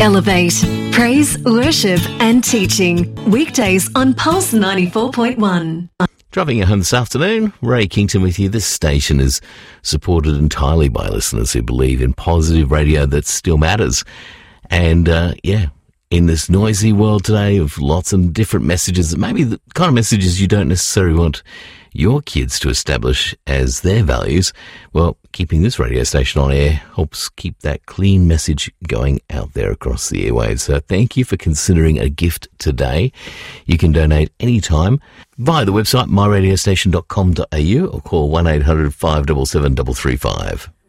Elevate. Praise, worship and teaching. Weekdays on Pulse 94.1. Driving you home this afternoon, Ray Kington with you. This station is supported entirely by listeners who believe in positive radio that still matters. And, in this noisy world today of lots of different messages, maybe the kind of messages you don't necessarily want your kids to establish as their values, well, keeping this radio station on air helps keep that clean message going out there across the airwaves. So thank you for considering a gift today. You can donate anytime via the website myradiostation.com.au or call 1-800-577-335.